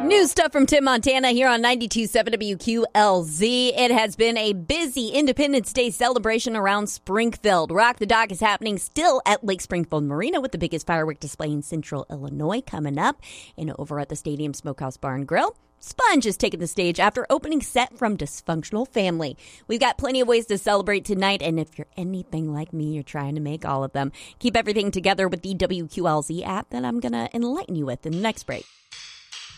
New stuff from Tim Montana here on 92.7 WQLZ. It has been a busy Independence Day celebration around Springfield. Rock the Dock is happening still at Lake Springfield Marina with the biggest firework display in Central Illinois coming up. And over at the Stadium Smokehouse Bar and Grill, Sponge is taking the stage after opening set from Dysfunctional Family. We've got plenty of ways to celebrate tonight, and if you're anything like me, you're trying to make all of them. Keep everything together with the WQLZ app that I'm going to enlighten you with in the next break.